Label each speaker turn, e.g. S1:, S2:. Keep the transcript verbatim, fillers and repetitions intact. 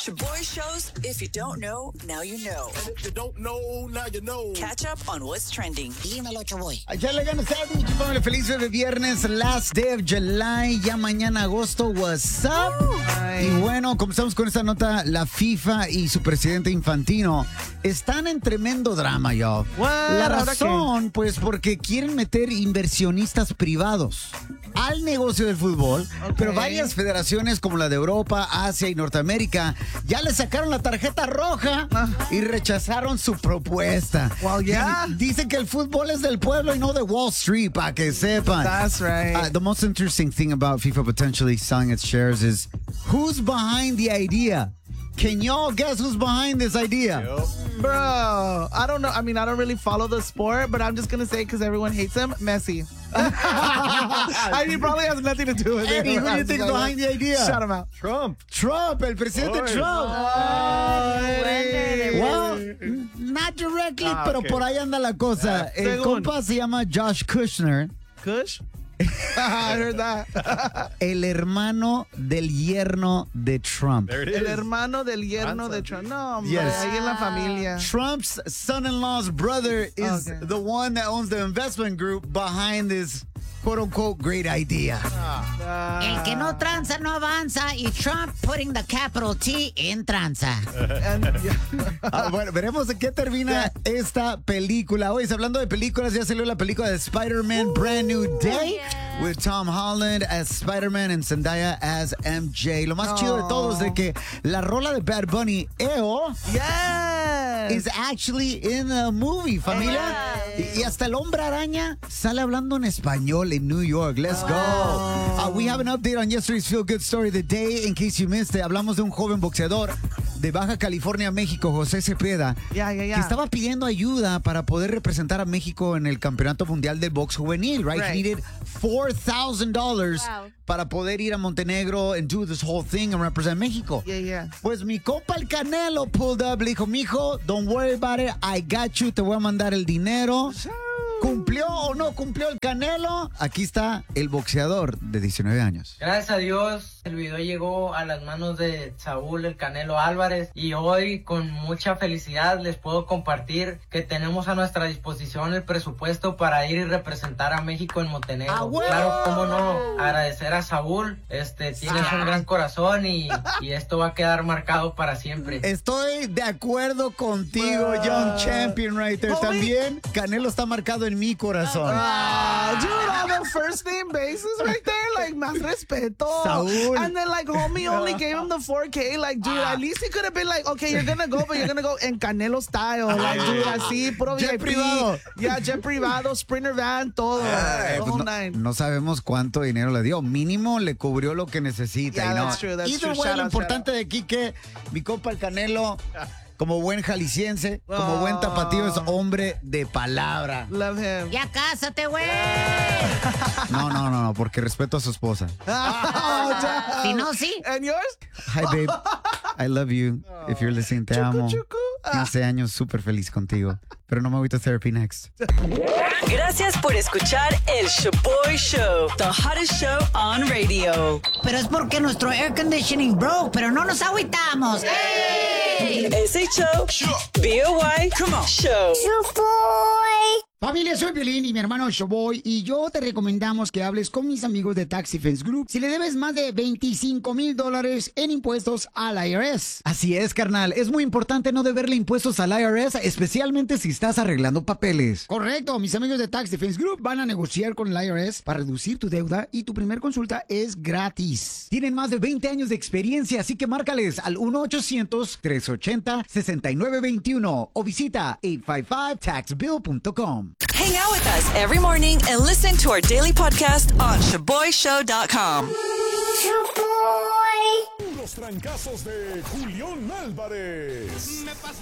S1: Shaboy Shows, if you don't know, now you know.
S2: And if you don't know, now you know.
S1: Catch up on what's trending.
S3: Dímelo, Shaboy.
S4: Echarle ganas tarde, mi familia. Feliz de viernes, last day of July. Ya mañana agosto, what's up? Ay. Y bueno, comenzamos con esta nota. La FIFA y su presidente Infantino están en tremendo drama, y'all. La razón, pues, porque quieren meter inversionistas privados al negocio del fútbol, okay. Pero varias federaciones como la de Europa, Asia y Norteamérica ya le sacaron la tarjeta roja y rechazaron su propuesta.
S5: Well, yeah.
S4: Dicen que el fútbol es del pueblo y no de Wall Street, para que sepan.
S5: That's right.
S4: Uh, the most interesting thing about FIFA potentially selling its shares is who's behind the idea. Can y'all guess who's behind this idea?
S5: Yep. Bro, I don't know. I mean, I don't really follow the sport, but I'm just going to say because everyone hates him, Messi. I mean, he probably has nothing to do with it.
S4: Eddie, who do you think is behind the idea?
S5: Shut him out.
S2: Trump.
S4: Trump, el presidente
S2: Oy.
S4: Trump.
S5: Oh, Eddie.
S4: Well, not directly,
S2: Ah,
S4: pero
S2: okay.
S4: por ahí anda la cosa.
S2: Yeah.
S4: El
S5: Según.
S4: compa se llama Josh Kushner.
S5: Kush? I heard that.
S4: El hermano del yerno de Trump.
S2: There it
S5: El
S2: is.
S5: hermano del yerno de Trump. No, hombre,
S4: Yes.
S5: ahí en la familia.
S4: Trump's son-in-law's brother is
S5: Okay.
S4: the one that owns the investment group behind this quote-unquote great idea.
S5: Ah.
S3: El que no tranza no avanza y Trump putting the capital T in tranza.
S5: And, yeah.
S4: Ah, bueno, veremos de qué termina esta película. Oye, hablando de películas, ya salió la película de Spider-Man Brand New Day with Tom Holland as Spider-Man and Zendaya as M J. Lo más
S5: Oh.
S4: chido de todo es de que la rola de Bad Bunny, E O,
S5: Yes.
S4: is actually in the movie, familia. Y, y hasta el Hombre Araña sale hablando en español en New York. Let's go. Uh, we have an update on yesterday's Feel Good Story of the Day. In case you missed it, hablamos de un joven boxeador de Baja California, México, José Cepeda,
S5: Yeah, yeah, yeah.
S4: que estaba pidiendo ayuda para poder representar a México en el Campeonato Mundial de Box Juvenil, right?
S5: Right.
S4: He needed four thousand dollars
S6: Wow.
S4: para poder ir a Montenegro and do this whole thing and represent México.
S5: Yeah, yeah.
S4: Pues mi compa el Canelo pulled up, le dijo, mijo, don't worry about it, I got you, te voy a mandar el dinero. ¿Cumplió o no cumplió el Canelo? Aquí está el boxeador de diecinueve años.
S7: Gracias a Dios, el video llegó a las manos de Saúl el Canelo Álvarez y hoy con mucha felicidad les puedo compartir que tenemos a nuestra disposición el presupuesto para ir y representar a México en Montenegro.
S4: ¡Ah, huevo!
S7: Claro, cómo no, agradecer a Saúl, este, tienes un gran corazón y, y esto va a quedar marcado para siempre.
S4: Estoy de acuerdo contigo, Young Champion right there.
S5: Homie.
S4: También Canelo está marcado en mi corazón.
S5: Ah, dude, on the first name basis right there, like, más respeto.
S4: Saúl.
S5: And then, like, homie only gave him the four K. Like, dude, at least he could have been like, okay, you're gonna go, but you're gonna go en Canelo style. Like, dude, así, puro
S4: Jet
S5: V I P.
S4: privado.
S5: Yeah, jet privado, Sprinter van, todo.
S4: Eh,
S5: the
S4: pues
S5: whole
S4: no,
S5: nine.
S4: no sabemos cuánto dinero le dio. Mínimo le cubrió lo que necesita.
S5: Yeah,
S4: y no.
S5: that's true, that's
S4: Either
S5: true.
S4: way,
S5: Shout
S4: lo
S5: out,
S4: importante de aquí que mi compa el Canelo, como buen jalisciense, como buen tapatío, es hombre de palabra.
S5: Love him.
S3: Ya cásate, güey.
S4: No, no, no, no, porque respeto a su esposa.
S5: Oh, damn.
S3: Si no, sí.
S5: And yours?
S4: Hi, babe. I love you. If you're listening, te amo.
S5: chucu.
S4: quince años, súper feliz contigo. Pero no me voy a therapy next.
S1: Gracias por escuchar el Shaboy Show, the hottest show on radio.
S3: Pero es porque nuestro air conditioning broke, pero no nos agüitamos. ¡Ey!
S1: S H O B O Y Show.
S8: Familia, soy Piolín y mi hermano Shoboy y yo te recomendamos que hables con mis amigos de Tax Defense Group si le debes más de veinticinco mil dólares en impuestos al I R S.
S4: Así es, carnal. Es muy importante no deberle impuestos al I R S, especialmente si estás arreglando papeles.
S8: Correcto, mis amigos de Tax Defense Group van a negociar con el I R S para reducir tu deuda y tu primer consulta es gratis.
S4: Tienen más de veinte años de experiencia, así que márcales al uno ochocientos, trescientos ochenta, sesenta y nueve veintiuno o visita ocho cinco cinco tax bill punto com.
S1: Hang out with us every morning and listen to our daily podcast on shaboy show dot com.
S2: Los trancazos de Julián Álvarez.